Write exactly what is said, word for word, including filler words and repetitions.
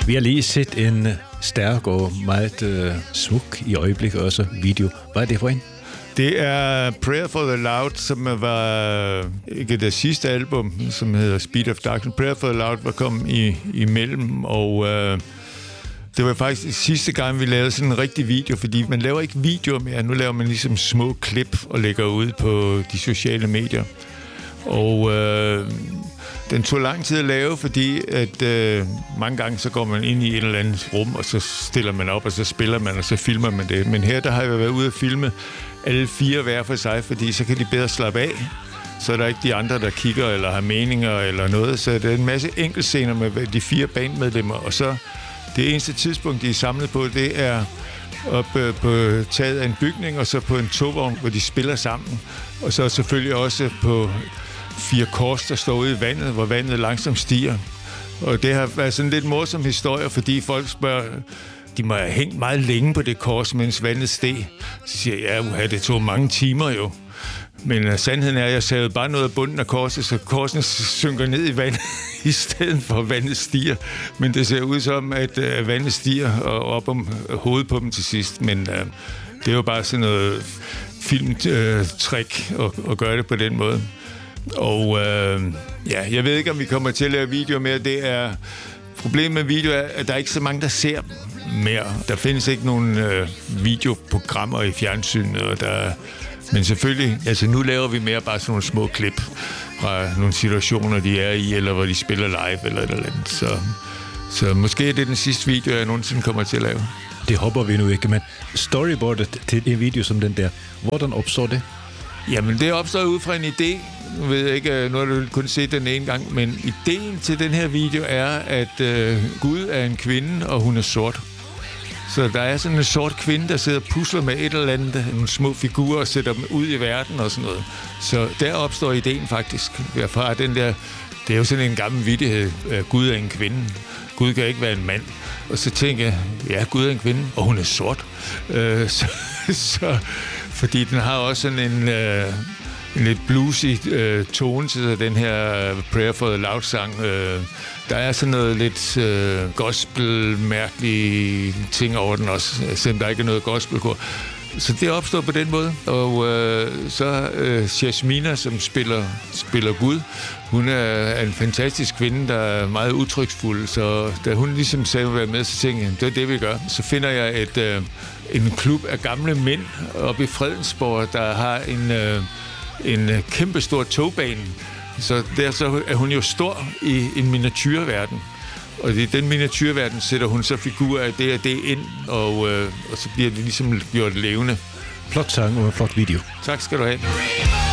Vi har lige set en stærk og meget øh, smuk i øjeblikket også video. Hvad er det for en? Det er Prayer for the Loud, som var ikke det sidste album, som hedder Speed of Darkness. Prayer for the Loud var kommet i, imellem, og øh, det var faktisk sidste gang, vi lavede sådan en rigtig video, fordi man laver ikke videoer mere. Nu laver man ligesom små klip og lægger ud på de sociale medier. Og øh, den tog lang tid at lave, fordi at øh, mange gange så går man ind i et eller andet rum, og så stiller man op, og så spiller man, og så filmer man det. Men her, der har jeg været ude at filme alle fire hver for sig, fordi så kan de bedre slappe af. Så er der ikke de andre, der kigger eller har meninger eller noget. Så det er en masse enkeltscener med de fire bandmedlemmer, og så det eneste tidspunkt, de er samlet på, det er oppe på taget af en bygning, og så på en togvogn, hvor de spiller sammen. Og så selvfølgelig også på fire kors, der står ude i vandet, hvor vandet langsomt stiger. Og det har været sådan en lidt morsom historie, fordi folk spørger, de må have hængt meget længe på det kors, mens vandet steg. Så siger jeg, ja, det tog mange timer jo. Men uh, sandheden er, at jeg savede bare noget af bunden af korset, så korsen synker ned i vandet, i stedet for at vandet stiger. Men det ser ud som, at uh, vandet stiger og op om uh, hovedet på dem til sidst. Men uh, det er jo bare sådan noget filmtrick uh, at, at gøre det på den måde. Og uh, ja, jeg ved ikke, om vi kommer til at lave videoer mere. Det er problemet med video er, at der er ikke så mange, der ser mere. Der findes ikke nogen uh, videoprogrammer i fjernsynet, og der men selvfølgelig, altså nu laver vi mere bare sådan nogle små klip fra nogle situationer, de er i, eller hvor de spiller live, eller et eller andet. Så, så måske er det den sidste video, jeg nogensinde kommer til at lave. Det håber vi nu ikke, men storyboardet til en video som den der, hvordan opstår det? Jamen, det opstår ud fra en idé. Nu ved jeg ikke, nu har du kun set den en gang, men ideen til den her video er, at øh, Gud er en kvinde, og hun er sort. Så der er sådan en sort kvinde, der sidder og pusler med et eller andet, nogle små figurer, og sætter dem ud i verden og sådan noget. Så der opstår ideen faktisk. Fra den der, det er jo sådan en gammel vittighed, Gud er en kvinde. Gud kan ikke være en mand. Og så tænker jeg, ja, Gud er en kvinde, og hun er sort. Øh, så, så, fordi den har også sådan en, øh, en lidt bluesy øh, tone til den her Prayer for the Loud-sang. Øh, Der er sådan noget lidt øh, gospel-mærkelige ting over den også, selvom der ikke er noget gospelkor. Så det opstår på den måde. Og øh, så øh, Jasmina, som spiller, spiller Gud, hun er en fantastisk kvinde, der er meget udtryksfuld. Så da hun ligesom sagde, at være med, så tænkte jeg, det er det, vi gør. Så finder jeg et, øh, en klub af gamle mænd oppe i Fredensborg, der har en, øh, en kæmpestor togbane. Så der så er hun jo stor i en miniatyrverden. Og i den miniatyrverden sætter hun så figurer af det og det ind, og, øh, og så bliver det ligesom gjort levende. Flot sang og flot video. Tak skal du have.